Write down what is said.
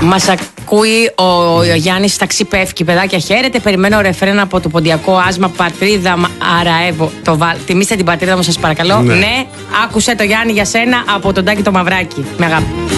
Μας ακούει ο Γιάννης Ταξιπεύκη. Παιδάκια, χαίρετε. Περιμένω ρεφρέν από το ποντιακό άσμα Πατρίδα Αραεύω. Τιμήστε την πατρίδα μου, σας παρακαλώ. Ναι, άκουσε το Γιάννη για σένα από τον Τάκη το Μαυράκι. Με αγάπη.